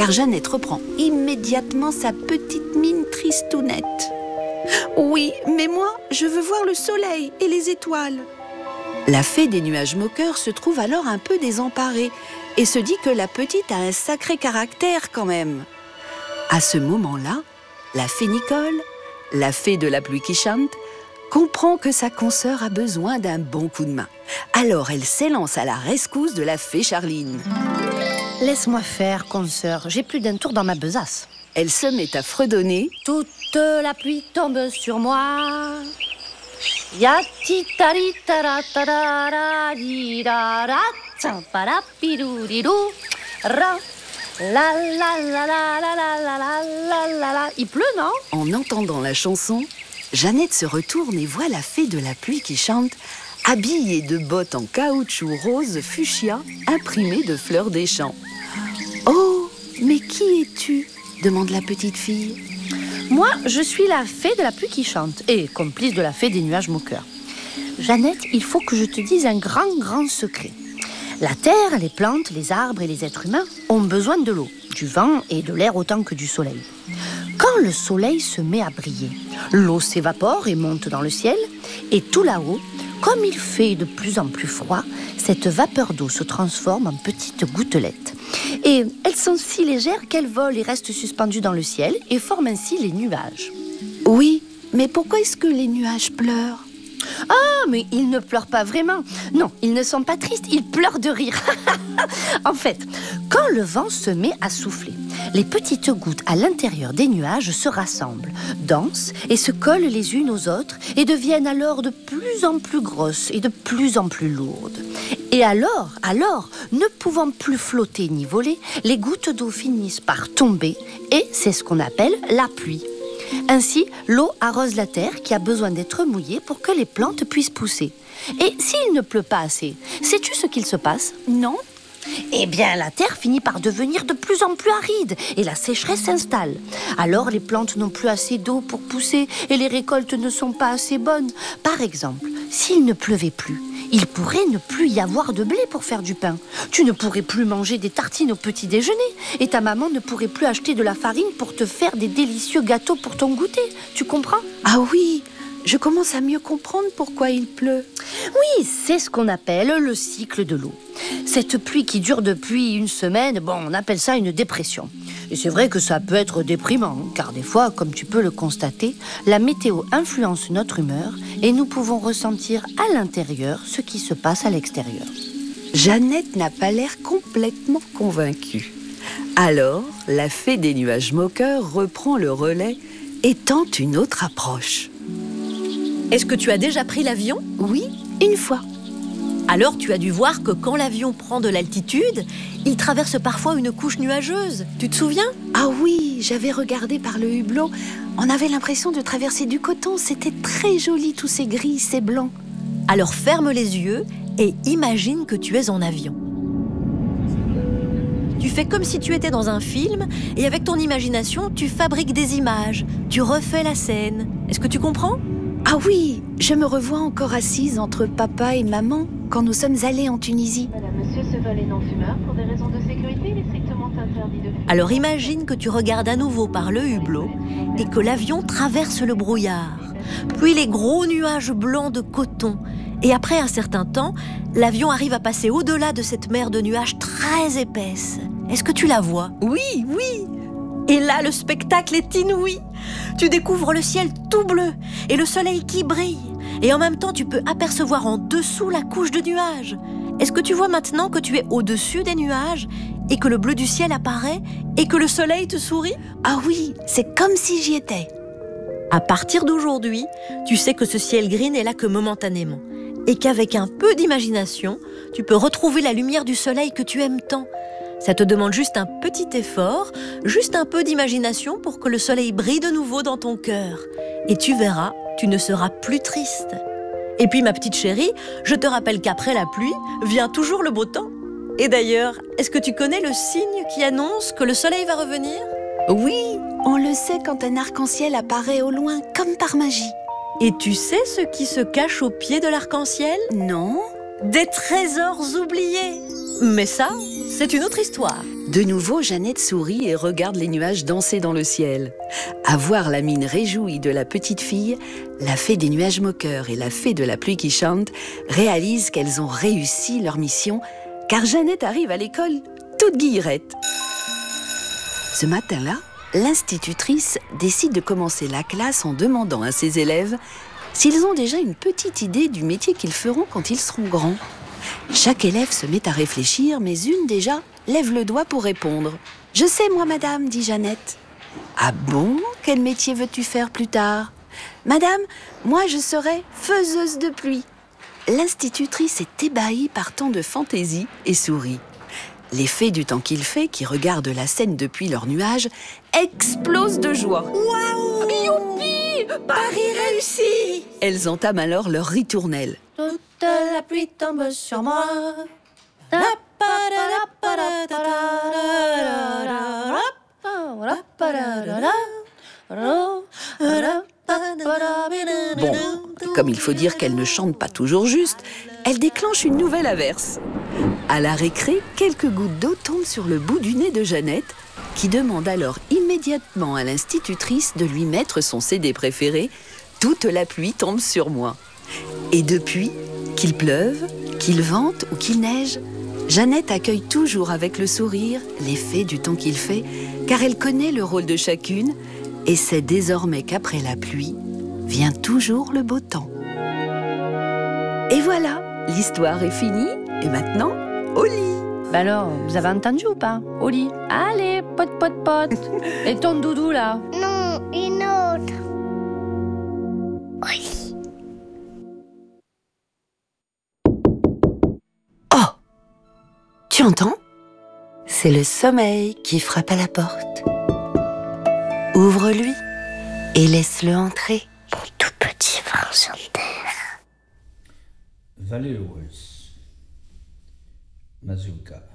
car Jeannette reprend immédiatement sa petite mine tristounette. Oui, mais moi, je veux voir le soleil et les étoiles. La fée des nuages moqueurs se trouve alors un peu désemparée et se dit que la petite a un sacré caractère quand même. À ce moment-là, la fée Nicole, la fée de la pluie qui chante, comprend que sa consoeur a besoin d'un bon coup de main. Alors elle s'élance à la rescousse de la fée Charline. Laisse-moi faire, consoeur, j'ai plus d'un tour dans ma besace. Elle se met à fredonner. Toute la pluie tombe sur moi. Il pleut, non? En entendant la chanson, Jeannette se retourne et voit la fée de la pluie qui chante, habillée de bottes en caoutchouc rose fuchsia imprimées de fleurs des champs. « Oh, mais qui es-tu » demande la petite fille. Moi, je suis la fée de la pluie qui chante et complice de la fée des nuages moqueurs. Jeannette, il faut que je te dise un grand secret. La terre, les plantes, les arbres et les êtres humains ont besoin de l'eau, du vent et de l'air autant que du soleil. Quand le soleil se met à briller, l'eau s'évapore et monte dans le ciel, et tout là-haut, comme il fait de plus en plus froid, cette vapeur d'eau se transforme en petites gouttelettes. Et elles sont si légères qu'elles volent et restent suspendues dans le ciel et forment ainsi les nuages. Oui, mais pourquoi est-ce que les nuages pleurent ? Ah, mais ils ne pleurent pas vraiment. Non, ils ne sont pas tristes, ils pleurent de rire. En fait, quand le vent se met à souffler, les petites gouttes à l'intérieur des nuages se rassemblent, dansent et se collent les unes aux autres et deviennent alors de plus en plus grosses et de plus en plus lourdes. Et alors, ne pouvant plus flotter ni voler, les gouttes d'eau finissent par tomber et c'est ce qu'on appelle la pluie. Ainsi, l'eau arrose la terre qui a besoin d'être mouillée pour que les plantes puissent pousser. Et s'il ne pleut pas assez, sais-tu ce qu'il se passe ? Non ? Eh bien, la terre finit par devenir de plus en plus aride et la sécheresse s'installe. Alors, les plantes n'ont plus assez d'eau pour pousser et les récoltes ne sont pas assez bonnes. Par exemple, s'il ne pleuvait plus, il pourrait ne plus y avoir de blé pour faire du pain. Tu ne pourrais plus manger des tartines au petit déjeuner et ta maman ne pourrait plus acheter de la farine pour te faire des délicieux gâteaux pour ton goûter. Tu comprends ? Ah oui, je commence à mieux comprendre pourquoi il pleut. Oui, c'est ce qu'on appelle le cycle de l'eau. Cette pluie qui dure depuis une semaine, on appelle ça une dépression. Et c'est vrai que ça peut être déprimant, car des fois, comme tu peux le constater, la météo influence notre humeur et nous pouvons ressentir à l'intérieur ce qui se passe à l'extérieur. Jeannette n'a pas l'air complètement convaincue. Alors, la fée des nuages moqueurs reprend le relais et tente une autre approche. Est-ce que tu as déjà pris l'avion ? Oui, une fois. Alors tu as dû voir que quand l'avion prend de l'altitude, il traverse parfois une couche nuageuse. Tu te souviens ? Ah oui, j'avais regardé par le hublot. On avait l'impression de traverser du coton. C'était très joli, tous ces gris, ces blancs. Alors ferme les yeux et imagine que tu es en avion. Tu fais comme si tu étais dans un film et avec ton imagination, tu fabriques des images. Tu refais la scène. Est-ce que tu comprends ? Ah oui, je me revois encore assise entre papa et maman quand nous sommes allés en Tunisie. Madame, monsieur, ce vol est non-fumeur. Pour des raisons de sécurité, il est strictement interdit de fumer. Alors imagine que tu regardes à nouveau par le hublot et que l'avion traverse le brouillard, puis les gros nuages blancs de coton. Et après un certain temps, l'avion arrive à passer au-delà de cette mer de nuages très épaisse. Est-ce que tu la vois ? Oui, oui. Et là, le spectacle est inouï. Tu découvres le ciel tout bleu et le soleil qui brille. Et en même temps, tu peux apercevoir en dessous la couche de nuages. Est-ce que tu vois maintenant que tu es au-dessus des nuages et que le bleu du ciel apparaît et que le soleil te sourit ? Ah oui, c'est comme si j'y étais. À partir d'aujourd'hui, tu sais que ce ciel gris n'est là que momentanément et qu'avec un peu d'imagination, tu peux retrouver la lumière du soleil que tu aimes tant. Ça te demande juste un petit effort, juste un peu d'imagination pour que le soleil brille de nouveau dans ton cœur. Et tu verras, tu ne seras plus triste. Et puis ma petite chérie, je te rappelle qu'après la pluie, vient toujours le beau temps. Et d'ailleurs, est-ce que tu connais le signe qui annonce que le soleil va revenir ? Oui, on le sait quand un arc-en-ciel apparaît au loin, comme par magie. Et tu sais ce qui se cache au pied de l'arc-en-ciel ? Non ? Des trésors oubliés. Mais ça, c'est une autre histoire. De nouveau, Jeannette sourit et regarde les nuages danser dans le ciel. À voir la mine réjouie de la petite fille, la fée des nuages moqueurs et la fée de la pluie qui chante réalisent qu'elles ont réussi leur mission, car Jeannette arrive à l'école toute guillerette. Ce matin-là, l'institutrice décide de commencer la classe en demandant à ses élèves s'ils ont déjà une petite idée du métier qu'ils feront quand ils seront grands. Chaque élève se met à réfléchir, mais une déjà lève le doigt pour répondre. « Je sais, moi, madame, dit Jeannette. »« Ah bon ? Quel métier veux-tu faire plus tard ?»« Madame, moi, je serai faiseuse de pluie. » L'institutrice est ébahie par tant de fantaisie et sourit. Les fées du temps qu'il fait, qui regardent la scène depuis leurs nuages, explosent de joie. « Waouh ! Youpi ! Paris réussi !» Elles entament alors leur ritournelle. Toute la pluie tombe sur moi. Bon, comme il faut dire qu'elle ne chante pas toujours juste, elle déclenche une nouvelle averse. À la récré, quelques gouttes d'eau tombent sur le bout du nez de Jeannette, qui demande alors immédiatement à l'institutrice de lui mettre son CD préféré « Toute la pluie tombe sur moi ». Et depuis, qu'il pleuve, qu'il vente ou qu'il neige, Jeannette accueille toujours avec le sourire les fées du temps qu'il fait, car elle connaît le rôle de chacune et sait désormais qu'après la pluie, vient toujours le beau temps. Et voilà, l'histoire est finie, et maintenant, au lit. Bah alors, vous avez entendu ou pas? Au lit. Allez, pote, pote, pote. Et ton doudou, là? Non, une autre. Oui. Oh! Tu entends? C'est le sommeil qui frappe à la porte. Ouvre-lui et laisse-le entrer. Mon tout petit frère sur terre. Valérie Weiss, Mazurka.